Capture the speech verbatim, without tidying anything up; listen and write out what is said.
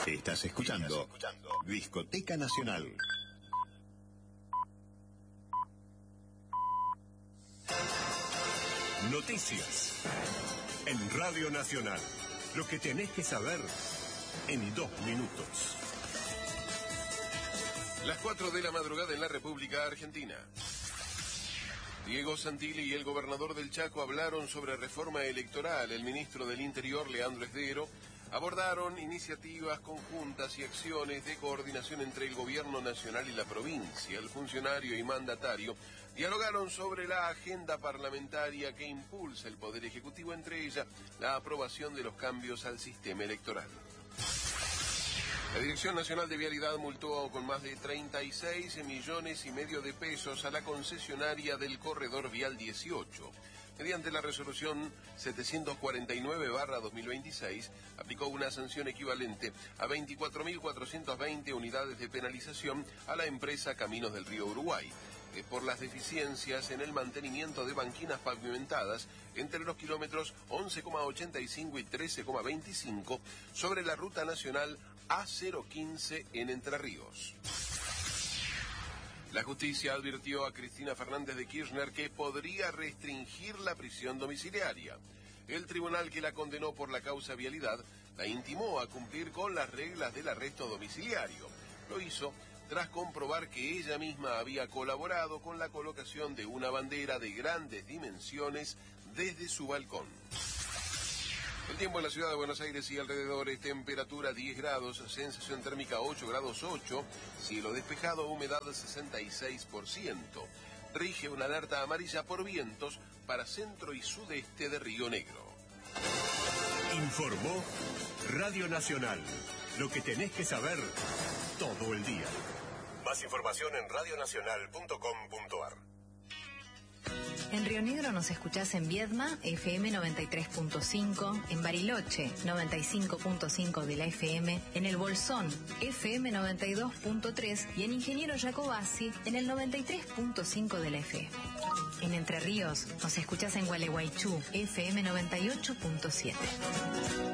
Estás escuchando Discoteca Nacional. Noticias en Radio Nacional. Lo que tenés que saber en dos minutos. Las cuatro de la madrugada en la República Argentina. Diego Santilli y el gobernador del Chaco hablaron sobre reforma electoral. El ministro del Interior, Leandro Esdero, abordaron iniciativas conjuntas y acciones de coordinación entre el gobierno nacional y la provincia. El funcionario y mandatario dialogaron sobre la agenda parlamentaria que impulsa el Poder Ejecutivo, entre ellas la aprobación de los cambios al sistema electoral. La Dirección Nacional de Vialidad multó con más de treinta y seis millones y medio de pesos a la concesionaria del Corredor Vial dieciocho. Mediante la resolución setecientos cuarenta y nueve barra dos mil veintiséis, aplicó una sanción equivalente a veinticuatro mil cuatrocientas veinte unidades de penalización a la empresa Caminos del Río Uruguay, eh, por las deficiencias en el mantenimiento de banquinas pavimentadas entre los kilómetros once coma ochenta y cinco y trece coma veinticinco sobre la ruta nacional A cero quince en Entre Ríos. La justicia advirtió a Cristina Fernández de Kirchner que podría restringir la prisión domiciliaria. El tribunal que la condenó por la causa vialidad la intimó a cumplir con las reglas del arresto domiciliario. Lo hizo tras comprobar que ella misma había colaborado con la colocación de una bandera de grandes dimensiones desde su balcón. El tiempo en la ciudad de Buenos Aires y alrededores: temperatura diez grados, sensación térmica ocho grados ocho, cielo despejado, humedad sesenta y seis por ciento. Rige una alerta amarilla por vientos para centro y sudeste de Río Negro. Informó Radio Nacional. Lo que tenés que saber todo el día. Más información en radio nacional punto com punto ar. En Río Negro nos escuchás en Viedma, F M noventa y tres punto cinco, en Bariloche, noventa y cinco punto cinco de la F M, en El Bolsón, F M noventa y dos punto tres y en Ingeniero Jacobasi, en el noventa y tres punto cinco de la F M. En Entre Ríos nos escuchás en Gualeguaychú, F M noventa y ocho punto siete.